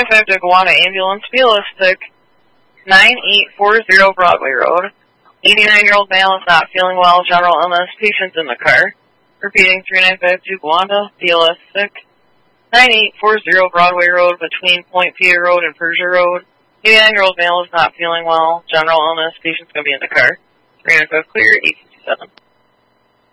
395 Deguana Ambulance, realistic, 9840 Broadway Road. 89-year-old male is not feeling well, general illness, patients in the car. Repeating, 395 Deguana, realistic, 9840 Broadway Road between Point Peter Road and Persia Road. 89-year-old male is not feeling well, general illness, patient's going to be in the car. 395 clear, 857.